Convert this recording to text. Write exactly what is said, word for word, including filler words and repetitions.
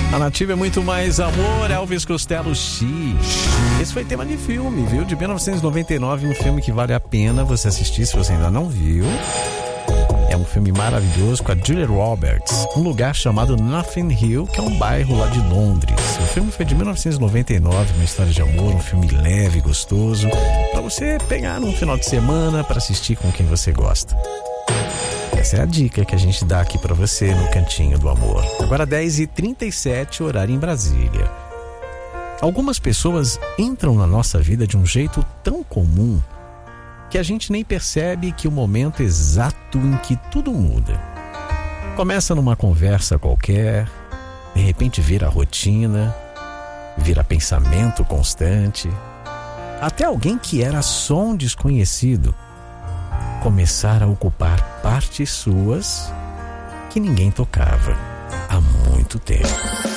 A Nativa é muito mais amor, Elvis Costello, X. Esse foi tema de filme, viu? De mil novecentos e noventa e nove, um filme que vale a pena você assistir se você ainda não viu. É um filme maravilhoso com a Julia Roberts. Um lugar chamado Notting Hill, que é um bairro lá de Londres. O filme foi de mil novecentos e noventa e nove, uma história de amor, um filme leve, gostoso, para você pegar num final de semana para assistir com quem você gosta. Essa é a dica que a gente dá aqui para você no Cantinho do Amor. Agora dez e trinta e sete, horário em Brasília. Algumas pessoas entram na nossa vida de um jeito tão comum que a gente nem percebe que o momento exato em que tudo muda. Começa numa conversa qualquer, de repente vira rotina, vira pensamento constante, até alguém que era só um desconhecido começar a ocupar partes suas que ninguém tocava há muito tempo.